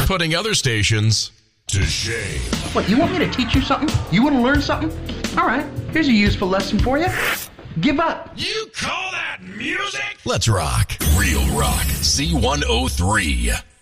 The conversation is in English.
putting other stations to shame. What, you want me to teach you something? You want to learn something? All right, here's a useful lesson for you. Give up. You call that music? Let's rock. Real Rock Z103.